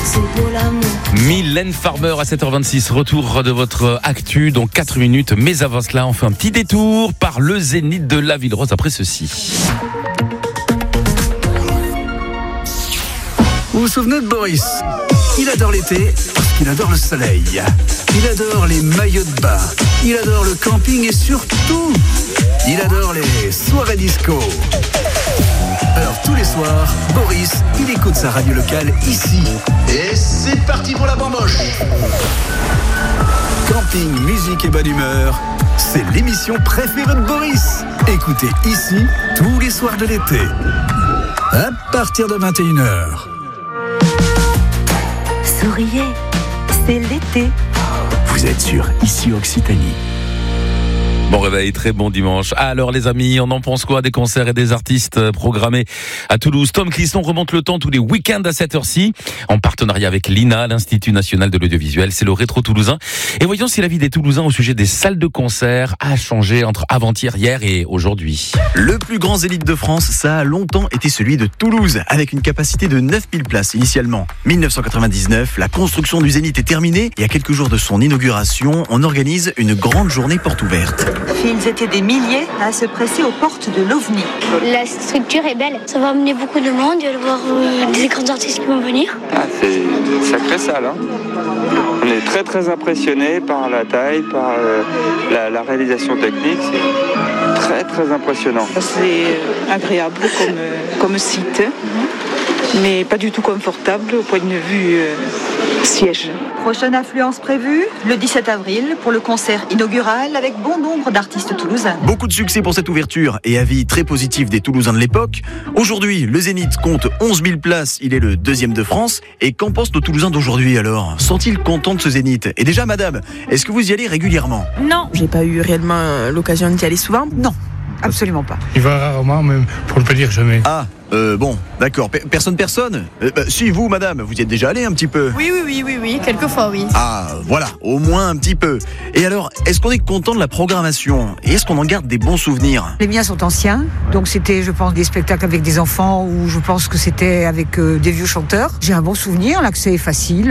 c'est beau l'amour. Mylène Farmer à 7h26, retour de votre actu dans 4 minutes. Mais avant cela, on fait un petit détour par le Zénith de la Ville Rose après ceci. Vous vous souvenez de Boris ? Il adore l'été parce qu'il adore le soleil. Il adore les maillots de bain. Il adore le camping et surtout, il adore les soirées disco. Alors tous les soirs, Boris, il écoute sa radio locale ici. Et c'est parti pour la bamboche. Camping, musique et bonne humeur, c'est l'émission préférée de Boris. Écoutez ici tous les soirs de l'été. À partir de 21h. Souriez, c'est l'été. Vous êtes sur Ici Occitanie. Bon réveil, très bon dimanche. Alors les amis, on en pense quoi des concerts et des artistes programmés à Toulouse? Tom Clisson remonte le temps tous les week-ends à cette heure-ci, en partenariat avec l'INA, l'Institut National de l'Audiovisuel. C'est le Rétro Toulousain. Et voyons si la vie des Toulousains au sujet des salles de concert a changé entre avant-hier, hier et aujourd'hui. Le plus grand zénith de France, ça a longtemps été celui de Toulouse, avec une capacité de 9000 places initialement. 1999, la construction du zénith est terminée et à quelques jours de son inauguration, on organise une grande journée porte ouverte. Ils étaient des milliers à se presser aux portes de l'OVNI. La structure est belle. Ça va amener beaucoup de monde. Il va y avoir des grands artistes qui vont venir. C'est une sacrée salle. On est très très impressionnés par la taille, par la réalisation technique. C'est très très impressionnant. C'est agréable comme site, mais pas du tout confortable au point de vue siège. Prochaine affluence prévue, le 17 avril, pour le concert inaugural avec bon nombre d'artistes toulousains. Beaucoup de succès pour cette ouverture et avis très positif des Toulousains de l'époque. Aujourd'hui, le Zénith compte 11 000 places, il est le 2e de France. Et qu'en pensent nos Toulousains d'aujourd'hui alors? Sont-ils contents de ce Zénith? Et déjà madame, est-ce que vous y allez régulièrement? Non, j'ai pas eu réellement l'occasion d'y aller souvent. Non, absolument pas. Il va rarement, même pour ne pas dire jamais. Ah, bon, d'accord. Personne si, vous, madame, vous y êtes déjà allé un petit peu? Oui, quelquefois, oui. Ah, voilà, au moins un petit peu. Et alors, est-ce qu'on est content de la programmation? Et est-ce qu'on en garde des bons souvenirs? Les miens sont anciens, donc c'était, je pense, des spectacles avec des enfants ou je pense que c'était avec des vieux chanteurs. J'ai un bon souvenir, l'accès est facile.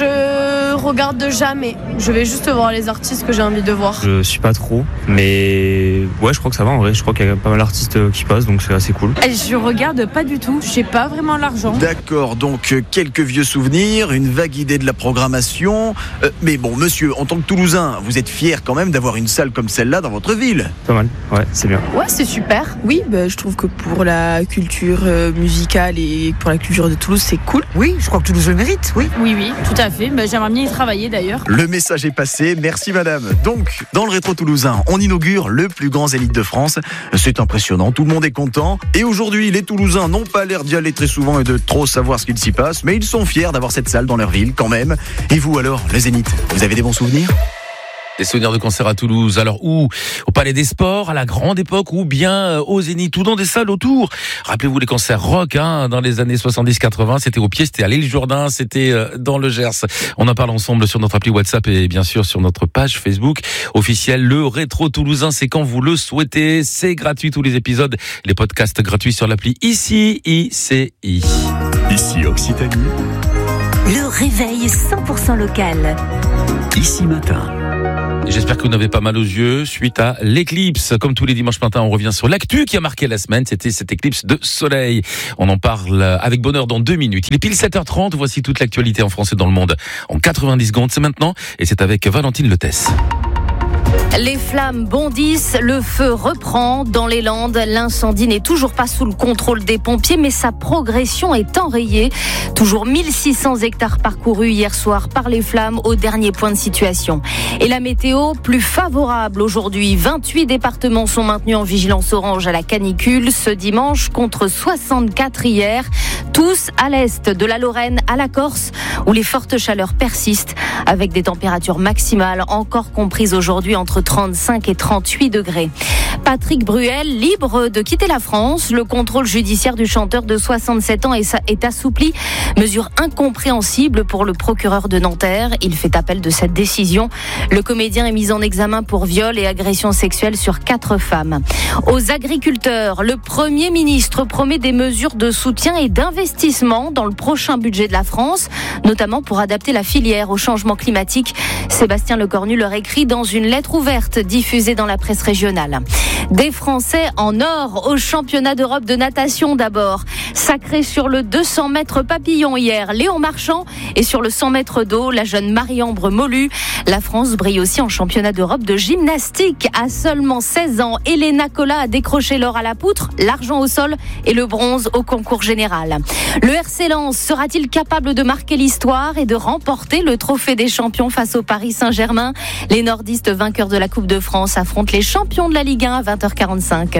Je regarde jamais. Je vais juste voir les artistes que j'ai envie de voir. Je suis pas trop, mais ouais, je crois que ça va en vrai. Je crois qu'il y a pas mal d'artistes qui passent, donc c'est assez cool. Je regarde pas du tout. J'ai pas vraiment l'argent. D'accord, donc quelques vieux souvenirs, une vague idée de la programmation. Mais bon, monsieur, en tant que Toulousain, vous êtes fier quand même d'avoir une salle comme celle-là dans votre ville? Pas mal, ouais, c'est bien. Ouais, c'est super. Oui, je trouve que pour la culture musicale et pour la culture de Toulouse, c'est cool. Oui, je crois que Toulouse le mérite, oui. Oui, tout à fait. J'aimerais bien y travailler d'ailleurs. Le message est passé, merci madame. Donc, dans le Rétro Toulousain, on inaugure le plus grand zénith de France. C'est impressionnant, tout le monde est content. Et aujourd'hui, les Toulousains n'ont pas l'air d'y aller très souvent et de trop savoir ce qu'il s'y passe, mais ils sont fiers d'avoir cette salle dans leur ville quand même. Et vous alors, le Zénith, vous avez des bons souvenirs? Des souvenirs de concert à Toulouse, alors où? Au Palais des Sports, à la grande époque, ou bien au Zénith, ou dans des salles autour. Rappelez-vous les concerts rock, dans les années 70-80, c'était au pied, c'était à l'île Jourdain, c'était dans le Gers. On en parle ensemble sur notre appli WhatsApp et bien sûr sur notre page Facebook officielle. Le Rétro Toulousain, c'est quand vous le souhaitez, c'est gratuit, tous les épisodes, les podcasts gratuits sur l'appli ICI. Ici Occitanie. Le réveil 100% local. Ici Matin. J'espère que vous n'avez pas mal aux yeux suite à l'éclipse. Comme tous les dimanches matins, on revient sur l'actu qui a marqué la semaine. C'était cette éclipse de soleil. On en parle avec bonheur dans 2 minutes. Il est pile 7h30. Voici toute l'actualité en France et dans le monde en 90 secondes. C'est maintenant et c'est avec Valentine Letès. Les flammes bondissent, le feu reprend dans les Landes. L'incendie n'est toujours pas sous le contrôle des pompiers, mais sa progression est enrayée. Toujours 1600 hectares parcourus hier soir par les flammes au dernier point de situation. Et la météo, plus favorable aujourd'hui. 28 départements sont maintenus en vigilance orange à la canicule ce dimanche contre 64 hier. Tous à l'est, de la Lorraine à la Corse, où les fortes chaleurs persistent avec des températures maximales encore comprises aujourd'hui entre 35 et 38 degrés. Patrick Bruel, libre de quitter la France. Le contrôle judiciaire du chanteur de 67 ans est assoupli. Mesure incompréhensible pour le procureur de Nanterre. Il fait appel de cette décision. Le comédien est mis en examen pour viol et agression sexuelle sur 4 femmes. Aux agriculteurs, le Premier ministre promet des mesures de soutien et d'investissement dans le prochain budget de la France, notamment notamment pour adapter la filière au changement climatique. Sébastien Lecornu leur écrit dans une lettre ouverte diffusée dans la presse régionale. Des Français en or au championnat d'Europe de natation d'abord. Sacré sur le 200 mètres papillon hier, Léon Marchand, et sur le 100 mètres d'eau, la jeune Marie-Ambre Molu. La France brille aussi en championnat d'Europe de gymnastique. À seulement 16 ans, Elena Cola a décroché l'or à la poutre, l'argent au sol et le bronze au concours général. Le RC Lens sera-t-il capable de marquer l'histoire et de remporter le trophée des champions face au Paris Saint-Germain? Les nordistes vainqueurs de la Coupe de France affrontent les champions de la Ligue 1 à 20h45.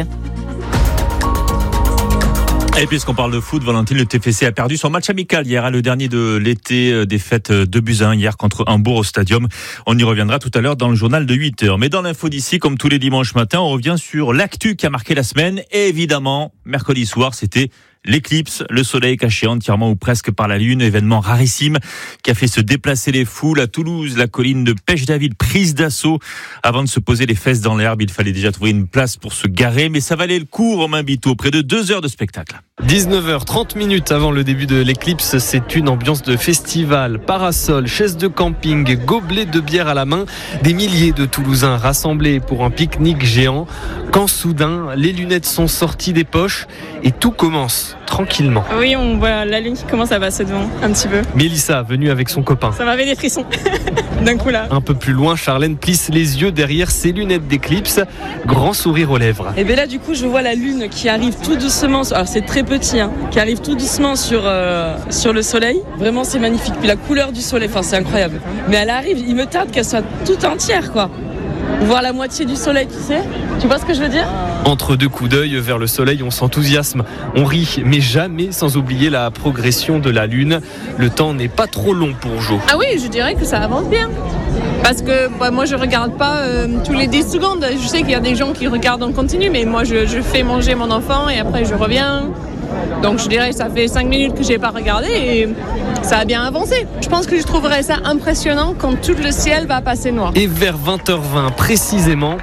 Et puisqu'on parle de foot, Valentine, le TFC a perdu son match amical hier, le dernier de l'été, défaite 2-1 hier contre Hambourg au Stadium. On y reviendra tout à l'heure dans le journal de 8h. Mais dans l'info d'ici, comme tous les dimanches matins, on revient sur l'actu qui a marqué la semaine. Et évidemment, mercredi soir, c'était l'éclipse, le soleil caché entièrement ou presque par la lune, événement rarissime qui a fait se déplacer les foules. À Toulouse, la colline de Pêche-David prise d'assaut. Avant de se poser les fesses dans l'herbe, il fallait déjà trouver une place pour se garer, mais ça valait le coup, Romain Biteau, près de 2 heures de spectacle. 19h30 avant le début de l'éclipse, c'est une ambiance de festival. Parasol, chaises de camping, gobelets de bière à la main, des milliers de Toulousains rassemblés pour un pique-nique géant. Quand soudain, les lunettes sont sorties des poches et tout commence tranquillement. Oui, on voit la lune qui commence à passer devant, un petit peu. Mélissa, venue avec son copain. Ça m'avait des frissons, d'un coup là. Un peu plus loin, Charlène plisse les yeux derrière ses lunettes d'éclipse, grand sourire aux lèvres. Et bien là, du coup, je vois la lune qui arrive tout doucement, alors c'est très petit, qui arrive tout doucement sur le soleil. Vraiment, c'est magnifique. Puis la couleur du soleil, c'est incroyable. Mais elle arrive, il me tarde qu'elle soit toute entière, quoi. Voir la moitié du soleil, tu sais. Tu vois ce que je veux dire ? Entre deux coups d'œil vers le soleil, on s'enthousiasme, on rit, mais jamais sans oublier la progression de la lune. Le temps n'est pas trop long pour Jo. Ah oui, je dirais que ça avance bien. Parce que moi, je regarde pas tous les 10 secondes. Je sais qu'il y a des gens qui regardent en continu, mais moi, je fais manger mon enfant et après, je reviens. Donc je dirais que ça fait 5 minutes que je n'ai pas regardé et ça a bien avancé. Je pense que je trouverais ça impressionnant quand tout le ciel va passer noir. Et vers 20h20 précisément,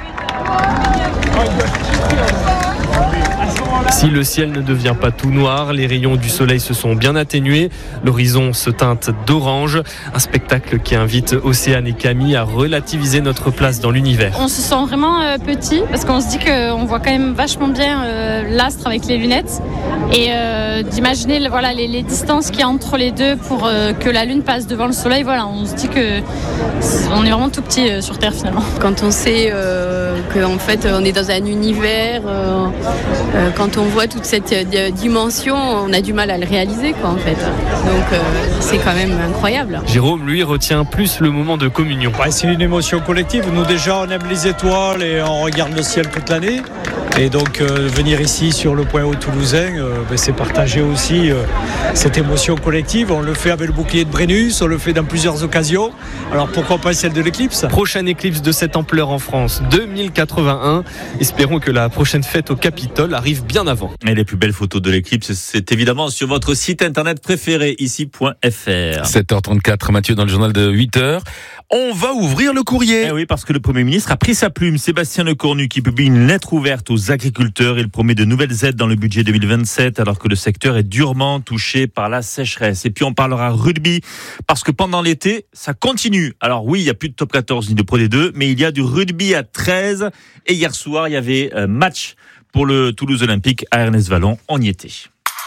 si le ciel ne devient pas tout noir, les rayons du soleil se sont bien atténués, l'horizon se teinte d'orange, un spectacle qui invite Océane et Camille à relativiser notre place dans l'univers. On se sent vraiment petit parce qu'on se dit qu'on voit quand même vachement bien l'astre avec les lunettes et d'imaginer les distances qu'il y a entre les deux pour que la lune passe devant le soleil. Voilà, on se dit qu'on est vraiment tout petit sur Terre finalement. Quand on sait qu'en fait on est dans un univers, quand on voit toute cette dimension, on a du mal à le réaliser en fait. Donc c'est quand même incroyable. Jérôme, lui, retient plus le moment de communion. C'est une émotion collective. Nous déjà, on aime les étoiles et on regarde le ciel toute l'année. Et donc venir ici sur le point haut toulousain, c'est partager aussi cette émotion collective. On le fait avec le bouclier de Brennus, on le fait dans plusieurs occasions. Alors pourquoi pas celle de l'éclipse ? Prochaine éclipse de cette ampleur en France, 2081. Espérons que la prochaine fête au Capitole arrive bien avant. Et les plus belles photos de l'éclipse, c'est évidemment sur votre site internet préféré, ici.fr. 7h34, Mathieu, dans le journal de 8h. On va ouvrir le courrier. Eh oui, parce que le Premier ministre a pris sa plume. Sébastien Lecornu qui publie une lettre ouverte aux agriculteurs. Il promet de nouvelles aides dans le budget 2027 alors que le secteur est durement touché par la sécheresse. Et puis on parlera rugby parce que pendant l'été, ça continue. Alors oui, il n'y a plus de top 14 ni de Pro D2, mais il y a du rugby à 13. Et hier soir, il y avait match pour le Toulouse Olympique à Ernest-Vallon. On y était.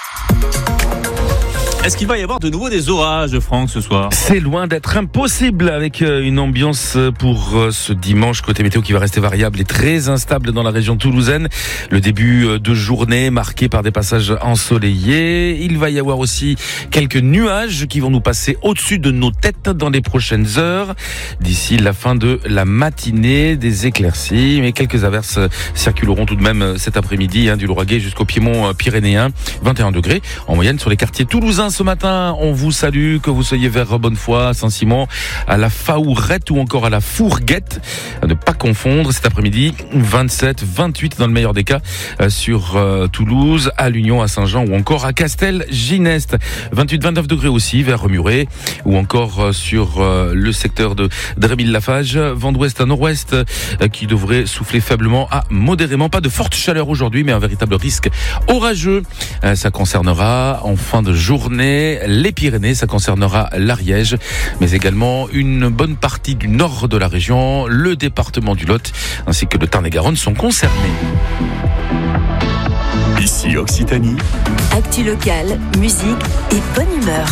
Est-ce qu'il va y avoir de nouveau des orages, Franck, ce soir ? C'est loin d'être impossible avec une ambiance pour ce dimanche côté météo qui va rester variable et très instable dans la région toulousaine. Le début de journée marqué par des passages ensoleillés. Il va y avoir aussi quelques nuages qui vont nous passer au-dessus de nos têtes dans les prochaines heures. D'ici la fin de la matinée, des éclaircies, mais quelques averses circuleront tout de même cet après-midi, du Lauragais jusqu'au Piémont pyrénéen. 21 degrés en moyenne sur les quartiers toulousains. Ce matin, on vous salue, que vous soyez vers Bonnefoy, Saint-Simon, à la Faourette ou encore à la Fourguette. À ne pas confondre, cet après-midi, 27, 28 dans le meilleur des cas sur Toulouse, à l'Union, à Saint-Jean ou encore à Castel-Gineste. 28, 29 degrés aussi vers Remuret ou encore sur le secteur de Drémil-Lafage. Vent d'ouest à nord-ouest qui devrait souffler faiblement à modérément. Pas de forte chaleur aujourd'hui, mais un véritable risque orageux. Ça concernera en fin de journée Tournai, les Pyrénées, ça concernera l'Ariège, mais également une bonne partie du nord de la région, le département du Lot, ainsi que le Tarn-et-Garonne sont concernés. Ici Occitanie. Actu locale, musique et bonne humeur.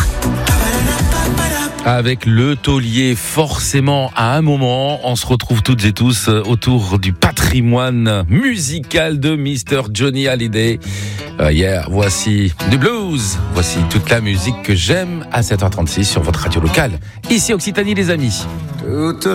Avec le taulier, forcément, à un moment, on se retrouve toutes et tous autour du patrimoine musical de Mr. Johnny Hallyday. Voici du blues. Voici toute la musique que j'aime à 7h36 sur votre radio locale. Ici Occitanie, les amis. Toute